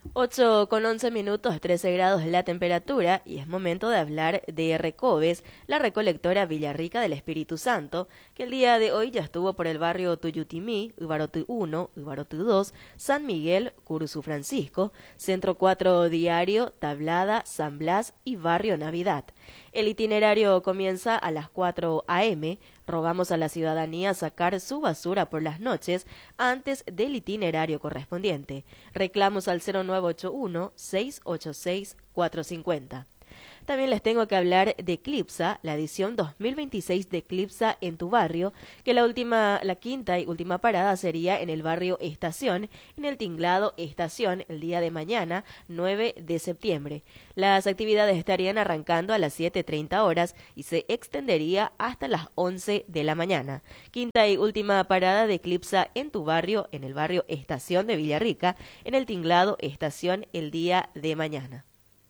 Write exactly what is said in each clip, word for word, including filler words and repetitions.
Ocho con once minutos, trece grados la temperatura y es momento de hablar de Recobes, la recolectora Villarrica del Espíritu Santo, que el día de hoy ya estuvo por el barrio Tuyutimí, Ubarotu uno, Ubarotu dos, San Miguel, Curuzú Francisco, Centro cuatro Diario, Tablada, San Blas y Barrio Navidad. El itinerario comienza a las cuatro a eme. Rogamos a la ciudadanía sacar su basura por las noches antes del itinerario correspondiente. Reclamos al cero nueve ocho uno, seis ocho seis, cuatro cinco cero. También les tengo que hablar de Eclipsa, la edición dos mil veintiséis de Eclipsa en tu barrio, que la última, la quinta y última parada sería en el barrio Estación, en el tinglado Estación, el día de mañana, nueve de septiembre. Las actividades estarían arrancando a las siete treinta horas y se extendería hasta las once de la mañana. Quinta y última parada de Eclipsa en tu barrio, en el barrio Estación de Villarrica, en el tinglado Estación, el día de mañana.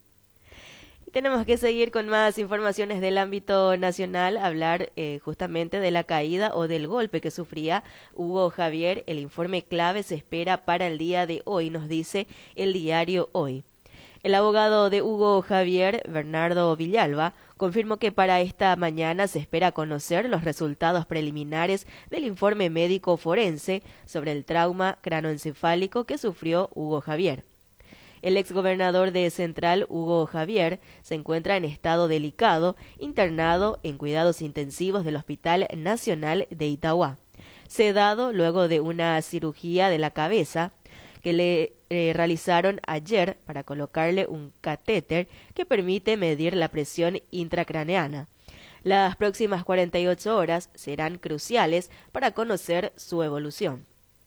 Tenemos que seguir con más informaciones del ámbito nacional, hablar eh, justamente de la caída o del golpe que sufría Hugo Javier. El informe clave se espera para el día de hoy, nos dice el diario Hoy. El abogado de Hugo Javier, Bernardo Villalba, confirmó que para esta mañana se espera conocer los resultados preliminares del informe médico forense sobre el trauma cranoencefálico que sufrió Hugo Javier. El exgobernador de Central, Hugo Javier, se encuentra en estado delicado, internado en cuidados intensivos del Hospital Nacional de Itauguá, sedado luego de una cirugía de la cabeza que le eh, realizaron ayer para colocarle un catéter que permite medir la presión intracraneana. Las próximas cuarenta y ocho horas serán cruciales para conocer su evolución.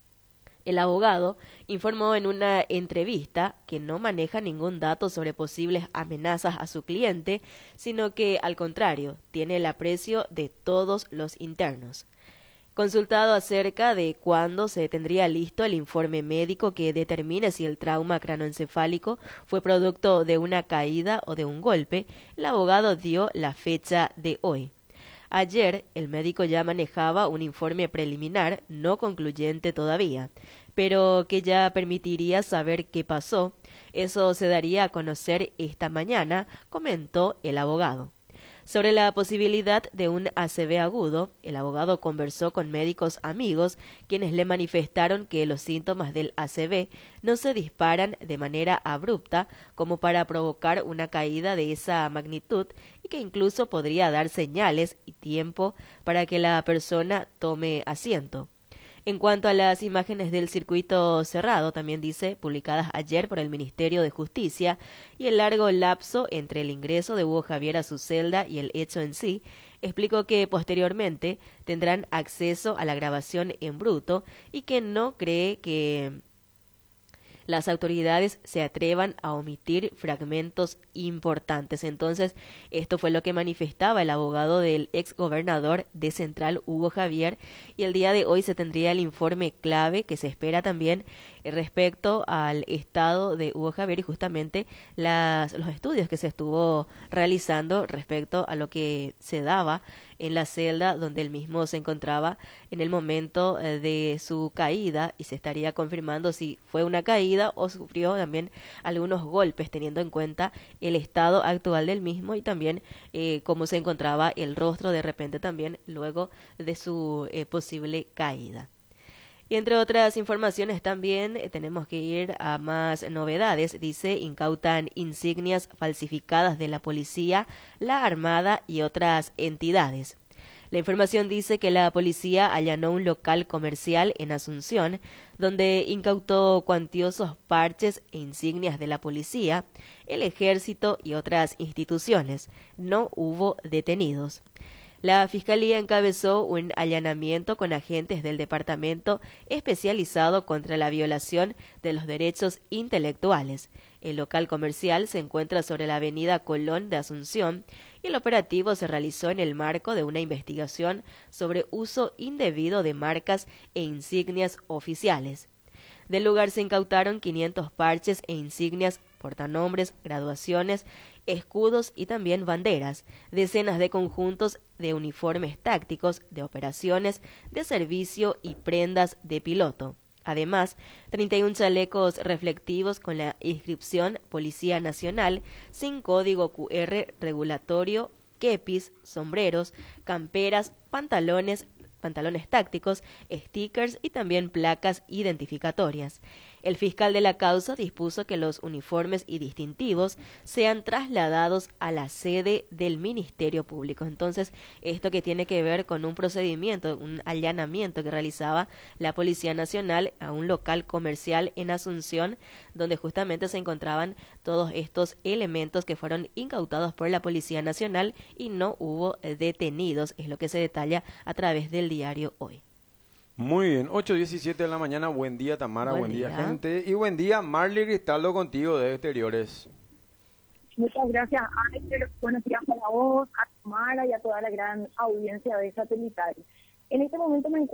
El abogado informó en una entrevista que no maneja ningún dato sobre posibles amenazas a su cliente, sino que, al contrario, tiene el aprecio de todos los internos. Consultado acerca de cuándo se tendría listo el informe médico que determine si el trauma cranoencefálico fue producto de una caída o de un golpe, el abogado dio la fecha de hoy. Ayer, el médico ya manejaba un informe preliminar, no concluyente todavía, pero que ya permitiría saber qué pasó. Eso se daría a conocer esta mañana, comentó el abogado. Sobre la posibilidad de un A C V agudo, el abogado conversó con médicos amigos, quienes le manifestaron que los síntomas del A C V no se disparan de manera abrupta como para provocar una caída de esa magnitud y que incluso podría dar señales y tiempo para que la persona tome asiento. En cuanto a las imágenes del circuito cerrado, también dice, publicadas ayer por el Ministerio de Justicia, y el largo lapso entre el ingreso de Hugo Javier a su celda y el hecho en sí, explicó que posteriormente tendrán acceso a la grabación en bruto y que no cree que las autoridades se atrevan a omitir fragmentos importantes. Entonces, esto fue lo que manifestaba el abogado del ex gobernador de Central, Hugo Javier, y el día de hoy se tendría el informe clave que se espera también respecto al estado de Hugo Javier y justamente las, los estudios que se estuvo realizando respecto a lo que se daba en la celda donde él mismo se encontraba en el momento de su caída, y se estaría confirmando si fue una caída o sufrió también algunos golpes, teniendo en cuenta el estado actual del mismo y también eh, cómo se encontraba el rostro de repente también luego de su eh, posible caída. Y entre otras informaciones también eh, tenemos que ir a más novedades. Dice, incautan insignias falsificadas de la policía, la Armada y otras entidades. La información dice que la policía allanó un local comercial en Asunción, donde incautó cuantiosos parches e insignias de la policía, el ejército y otras instituciones. No hubo detenidos. La Fiscalía encabezó un allanamiento con agentes del Departamento Especializado contra la Violación de los Derechos Intelectuales. El local comercial se encuentra sobre la avenida Colón de Asunción y el operativo se realizó en el marco de una investigación sobre uso indebido de marcas e insignias oficiales. Del lugar se incautaron quinientos parches e insignias, portanombres, graduaciones, escudos y también banderas, decenas de conjuntos de uniformes tácticos, de operaciones, de servicio y prendas de piloto. Además, treinta y uno chalecos reflectivos con la inscripción Policía Nacional, sin código Q R regulatorio, kepis, sombreros, camperas, pantalones, pantalones tácticos, stickers y también placas identificatorias. El fiscal de la causa dispuso que los uniformes y distintivos sean trasladados a la sede del Ministerio Público. Entonces, esto que tiene que ver con un procedimiento, un allanamiento que realizaba la Policía Nacional a un local comercial en Asunción, donde justamente se encontraban todos estos elementos que fueron incautados por la Policía Nacional y no hubo detenidos, es lo que se detalla a través del diario Hoy. Muy bien, ocho diecisiete de la mañana, buen día Tamara, buen, Buen día. día. gente, y buen día Marley Cristaldo contigo de Exteriores. Muchas gracias, Ángel. Buenos días para vos, a Tamara y a toda la gran audiencia de Satelital. En este momento me encuentro